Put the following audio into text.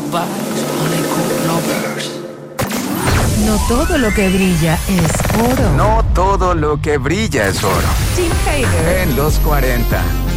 vibes, only cool lovers. No todo lo que brilla es oro. No todo lo que brilla es oro. Tim Hader. En los 40.